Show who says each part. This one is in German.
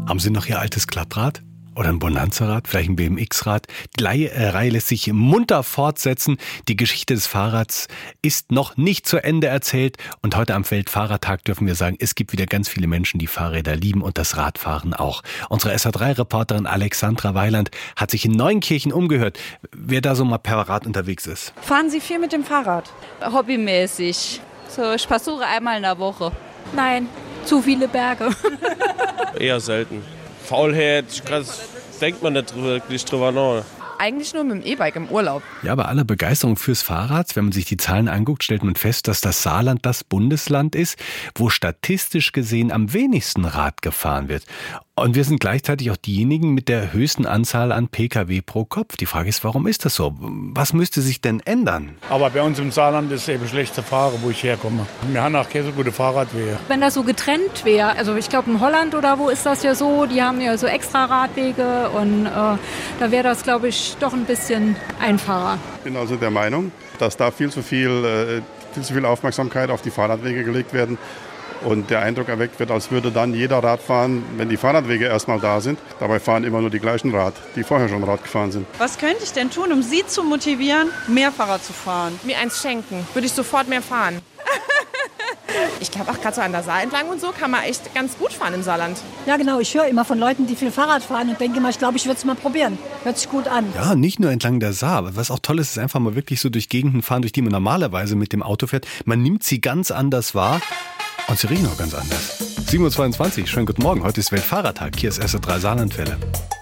Speaker 1: Haben Sie noch Ihr altes Klattrad? Oder ein Bonanza-Rad, vielleicht ein BMX-Rad. Die Reihe lässt sich munter fortsetzen. Die Geschichte des Fahrrads ist noch nicht zu Ende erzählt. Und heute am Weltfahrradtag dürfen wir sagen, es gibt wieder ganz viele Menschen, die Fahrräder lieben und das Radfahren auch. Unsere SA3-Reporterin Alexandra Weiland hat sich in Neunkirchen umgehört, wer da so mal per Rad unterwegs ist.
Speaker 2: Fahren Sie viel mit dem Fahrrad?
Speaker 3: Hobbymäßig. So, ich versuche einmal in der Woche.
Speaker 2: Nein, zu viele Berge.
Speaker 4: Eher selten. Faulheit, denkt man nicht wirklich drüber nach.
Speaker 5: Eigentlich nur mit dem E-Bike im Urlaub.
Speaker 1: Ja, bei aller Begeisterung fürs Fahrrad, wenn man sich die Zahlen anguckt, stellt man fest, dass das Saarland das Bundesland ist, wo statistisch gesehen am wenigsten Rad gefahren wird. Und wir sind gleichzeitig auch diejenigen mit der höchsten Anzahl an Pkw pro Kopf. Die Frage ist, warum ist das so? Was müsste sich denn ändern?
Speaker 6: Aber bei uns im Saarland ist es eben schlecht zu fahren, wo ich herkomme. Wir haben auch keine so gute Fahrradwege.
Speaker 2: Wenn das so getrennt wäre, also ich glaube in Holland oder wo ist das ja so, die haben ja so extra Radwege und da wäre das, glaube ich, doch ein bisschen einfacher.
Speaker 7: Ich bin also der Meinung, dass da viel zu viel Aufmerksamkeit auf die Fahrradwege gelegt werden. Und der Eindruck erweckt wird, als würde dann jeder Rad fahren, wenn die Fahrradwege erstmal da sind. Dabei fahren immer nur die gleichen Rad, die vorher schon Rad gefahren sind.
Speaker 8: Was könnte ich denn tun, um Sie zu motivieren, mehr Fahrrad zu fahren?
Speaker 5: Mir eins schenken, würde ich sofort mehr fahren. Ich glaube auch gerade so an der Saar entlang und so kann man echt ganz gut fahren im Saarland.
Speaker 9: Ja genau, ich höre immer von Leuten, die viel Fahrrad fahren und denke mal, ich glaube, ich würde es mal probieren. Hört sich gut an.
Speaker 1: Ja, nicht nur entlang der Saar, aber was auch toll ist, ist einfach mal wirklich so durch Gegenden fahren, durch die man normalerweise mit dem Auto fährt. Man nimmt sie ganz anders wahr. Und sie riechen auch ganz anders. 7.22 Uhr, schönen guten Morgen. Heute ist Weltfahrradtag. Hier ist SA3 Saarlandwelle.